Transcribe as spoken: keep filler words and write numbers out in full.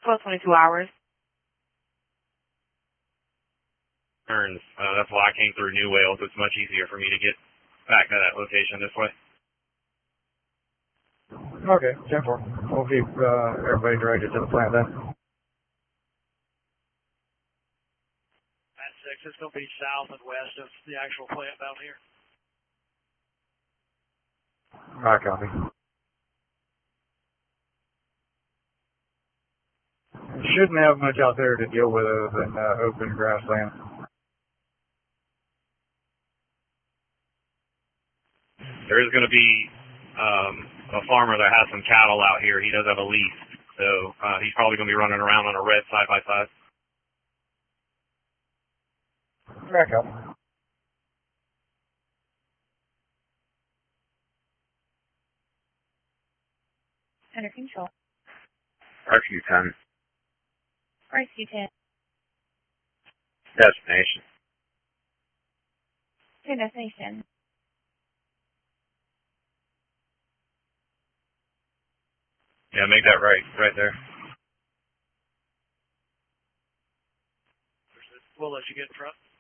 twelve twenty-two hours. Turns. Uh, that's why I came through New Wales. It's much easier for me to get back to that location this way. Okay, ten four. We'll keep uh, everybody directed to the plant then. At six, it's going to be south and west of the actual plant down here. I copy. Shouldn't have much out there to deal with other than uh, open grassland. There is going to be um, a farmer that has some cattle out here. He does have a lease, so uh, he's probably going to be running around on a red side by side. Back up. Under control. Rescue ten. Rescue ten. Destination. To destination. Yeah, make that right, right there. We'll let you get in front.